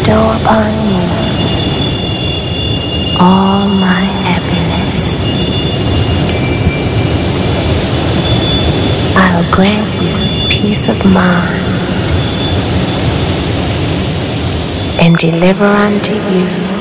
bestow upon you all my happiness. I'll grant you peace of mind and deliver unto you